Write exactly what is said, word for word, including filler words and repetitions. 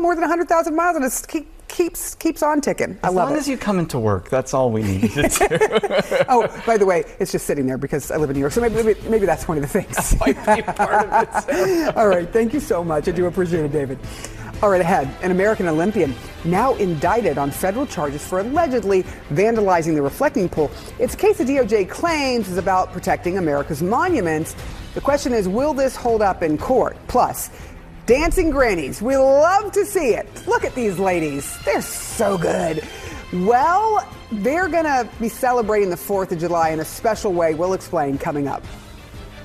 more than one hundred thousand miles, and it keep, keeps keeps on ticking. I as love it. long as you come into work, that's all we need to do. Oh, by the way, it's just sitting there because I live in New York, so maybe maybe, maybe that's one of the things. That might be part of it. All right, thank you so much. I do appreciate it, David. All right, ahead, an American Olympian now indicted on federal charges for allegedly vandalizing the reflecting pool. It's a case the D O J claims is about protecting America's monuments. The question is, will this hold up in court? Plus, dancing grannies. We love to see it. Look at these ladies. They're so good. Well, they're going to be celebrating the fourth of July in a special way. We'll explain coming up.